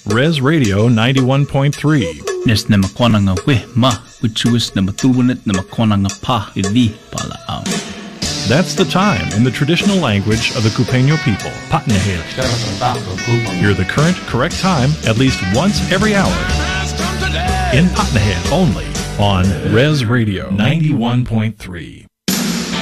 Res Radio 91.3. Nes na makwana nga we ma, wichuis na matuwanet na makwana nga pa, idi pala ang. That's the time in the traditional language of the Cupeño people. Patnahel. Hear the current, correct time at least once every hour. In Patnahel only on Res Radio 91.3.